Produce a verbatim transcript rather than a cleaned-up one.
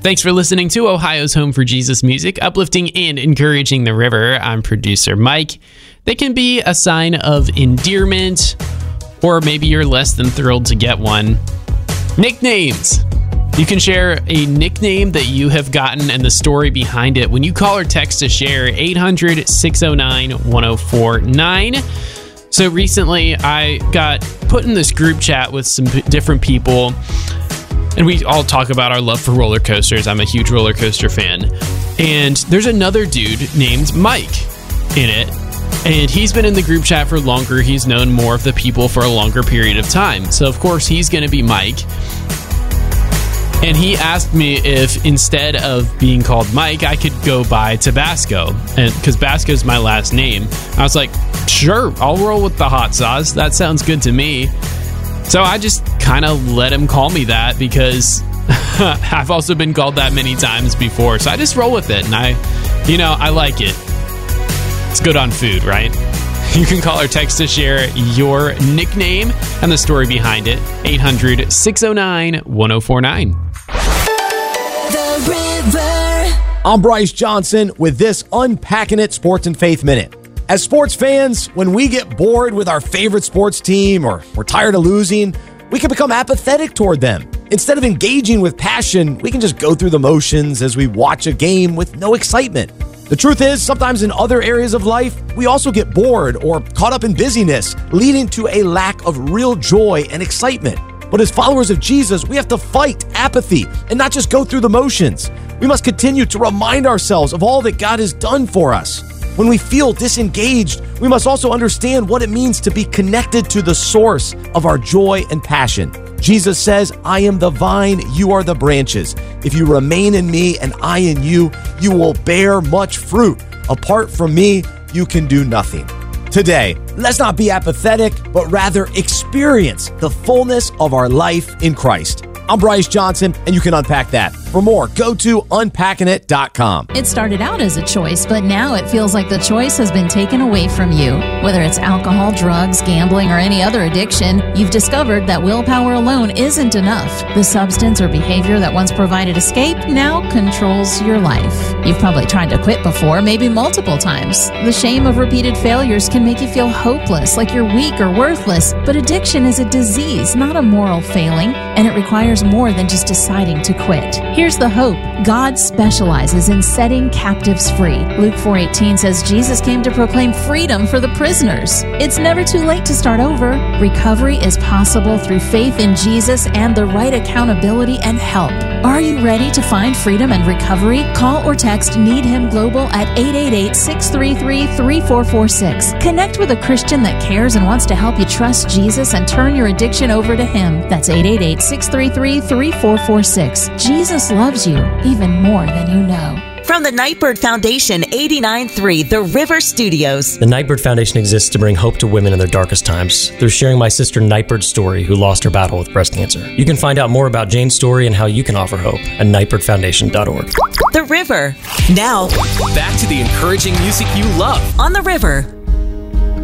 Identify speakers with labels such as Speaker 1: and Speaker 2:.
Speaker 1: Thanks for listening to Ohio's Home for Jesus Music, uplifting and encouraging the river. I'm producer Mike. They can be a sign of endearment, or maybe you're less than thrilled to get one. Nicknames. You can share a nickname that you have gotten and the story behind it when you call or text to share eight hundred, six oh nine, one oh four nine. So recently I got put in this group chat with some p- different people, and we all talk about our love for roller coasters. I'm a huge roller coaster fan. And there's another dude named Mike in it. And he's been in the group chat for longer. He's known more of the people for a longer period of time. So, of course, he's going to be Mike. And he asked me if instead of being called Mike, I could go by Tabasco. And because Basco is my last name. I was like, sure, I'll roll with the hot sauce. That sounds good to me. So I just kind of let him call me that because I've also been called that many times before. So I just roll with it. And I, you know, I like it. It's good on food, right? You can call or text to share your nickname and the story behind it. eight hundred, six oh nine, one oh four nine.
Speaker 2: The River.
Speaker 3: I'm Bryce Johnson with this Unpacking It Sports and Faith Minute. As sports fans, when we get bored with our favorite sports team or we're tired of losing, we can become apathetic toward them. Instead of engaging with passion, we can just go through the motions as we watch a game with no excitement. The truth is, sometimes in other areas of life, we also get bored or caught up in busyness, leading to a lack of real joy and excitement. But as followers of Jesus, we have to fight apathy and not just go through the motions. We must continue to remind ourselves of all that God has done for us. When we feel disengaged, we must also understand what it means to be connected to the source of our joy and passion. Jesus says, I am the vine, you are the branches. If you remain in me and I in you, you will bear much fruit. Apart from me, you can do nothing. Today, let's not be apathetic, but rather experience the fullness of our life in Christ. I'm Bryce Johnson, and you can unpack that. For more, go to unpacking it dot com.
Speaker 4: It started out as a choice, but now it feels like the choice has been taken away from you. Whether it's alcohol, drugs, gambling, or any other addiction, you've discovered that willpower alone isn't enough. The substance or behavior that once provided escape now controls your life. You've probably tried to quit before, maybe multiple times. The shame of repeated failures can make you feel hopeless, like you're weak or worthless. But addiction is a disease, not a moral failing, and it requires more than just deciding to quit. Here's the hope. God specializes in setting captives free. Luke four eighteen says Jesus came to proclaim freedom for the prisoners. It's never too late to start over. Recovery is possible through faith in Jesus and the right accountability and help. Are you ready to find freedom and recovery? Call or text Need Him Global at eight eight eight, six three three, three four four six. Connect with a Christian that cares and wants to help you trust Jesus and turn your addiction over to Him. That's eight eight eight, six three three, three four four six. Jesus loves you even more than you know.
Speaker 2: From the Nightbird Foundation, eighty-nine point three The River Studios.
Speaker 5: The Nightbird Foundation exists to bring hope to women in their darkest times through sharing my sister Nightbird's story, who lost her battle with breast cancer. You can find out more about Jane's story and how you can offer hope at nightbird foundation dot org.
Speaker 2: The River. Now,
Speaker 6: back to the encouraging music you love
Speaker 2: on The River.